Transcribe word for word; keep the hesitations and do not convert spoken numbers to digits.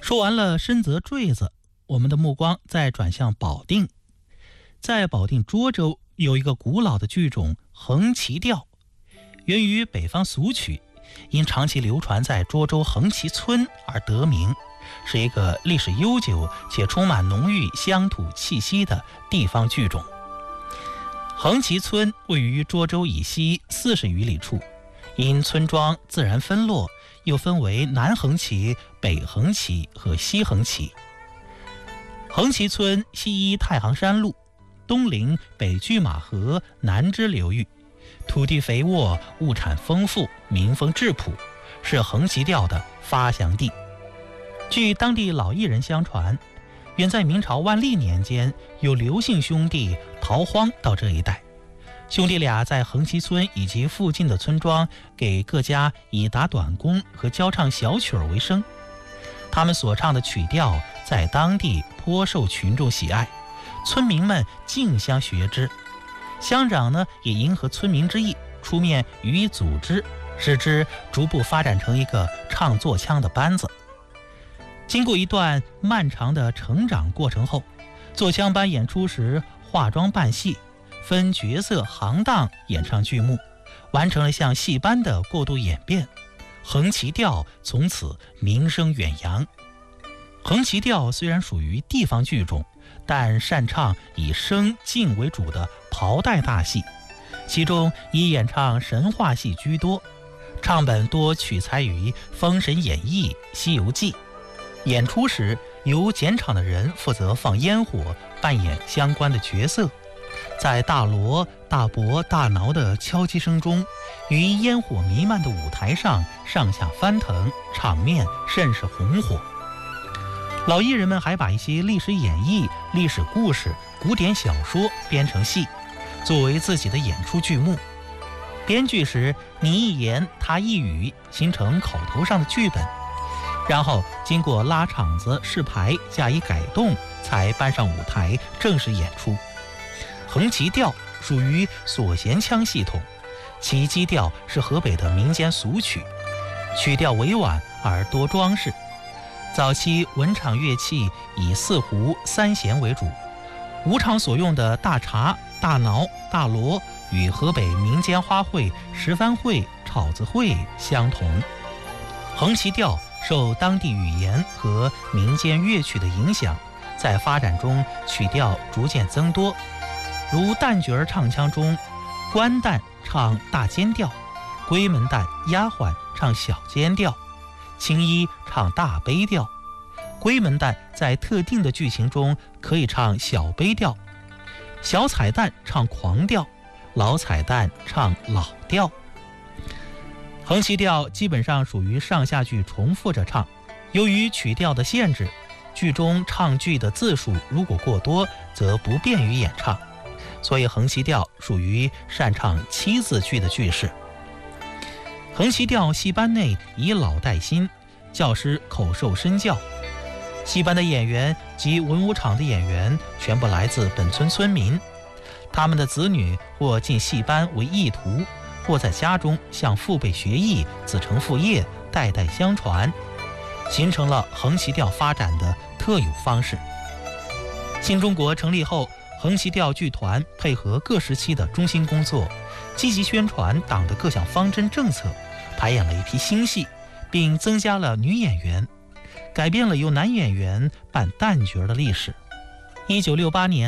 说完了深泽坠子，我们的目光再转向保定。在保定涿州有一个古老的剧种横旗调，源于北方俗曲，因长期流传在涿州横旗村而得名，是一个历史悠久且充满浓郁乡土气息的地方剧种。横旗村位于涿州以西四十余里处，因村庄自然分落，又分为南横旗、北横旗和西横旗。横旗村西依太行山路，东临北拒马河南支流域，土地肥沃，物产丰富，民风质朴，是横旗调的发祥地。据当地老艺人相传，远在明朝万历年间，有刘姓兄弟逃荒到这一带，兄弟俩在横旗村以及附近的村庄给各家以打短工和教唱小曲儿为生。他们所唱的曲调在当地颇受群众喜爱，村民们竞相学之。乡长呢也迎合村民之意，出面予以组织，使之逐步发展成一个唱作腔的班子。经过一段漫长的成长过程后，作腔班演出时化妆扮戏，分角色行当演唱剧目，完成了向戏班的过渡演变。横旗调从此名声远扬。横旗调虽然属于地方剧种，但擅唱以声静为主的袍带大戏，其中以演唱神话戏居多，唱本多取材于《封神演义》《西游记》。演出时由剪场的人负责放烟火，扮演相关的角色，在大锣、大钹、大铙的敲击声中，于烟火弥漫的舞台上上下翻腾，场面甚是红火。老艺人们还把一些历史演义、历史故事、古典小说编成戏，作为自己的演出剧目。编剧时你一言他一语，形成口头上的剧本，然后经过拉场子试排加以改动，才搬上舞台正式演出。横旗调属于锁弦腔系统，其基调是河北的民间俗曲，曲调委婉而多装饰。早期文场乐器以四胡、三弦为主，武场所用的大镲、大铙、大锣与河北民间花卉石番卉、草子卉相同。横旗调受当地语言和民间乐曲的影响，在发展中曲调逐渐增多。如旦角唱腔中，官旦唱大尖调，闺门旦丫鬟唱小尖调，青衣唱大悲调，闺门旦在特定的剧情中可以唱小悲调，小彩旦唱狂调，老彩旦唱老调。横旗调基本上属于上下句重复着唱，由于曲调的限制，剧中唱句的字数如果过多，则不便于演唱，所以横旗调属于擅唱七字句的句式。横旗调戏班内以老带新，教师口授身教，戏班的演员及文武场的演员全部来自本村村民，他们的子女或进戏班为艺徒，或在家中向父辈学艺，子承父业，代代相传，形成了横旗调发展的特有方式。新中国成立后，横旗调剧团配合各时期的中心工作，积极宣传党的各项方针政策，排演了一批新戏，并增加了女演员，改变了由男演员扮旦角的历史。一九六八年